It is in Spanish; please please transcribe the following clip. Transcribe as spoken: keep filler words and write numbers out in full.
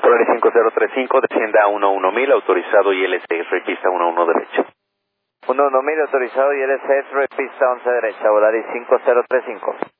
Volaris cinco cero tres cinco, descienda a uno uno mil, autorizado I L seis, repista uno uno derecha. uno uno mil autorizado y L seis, pista once derecha, Volaris cinco cero tres cinco.